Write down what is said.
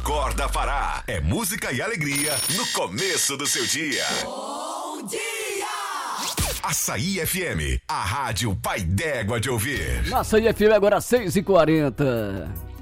Acorda Pará. É música e alegria no começo do seu dia. Bom dia! Açaí FM, a rádio pai d'égua de ouvir. Açaí FM agora 6h40.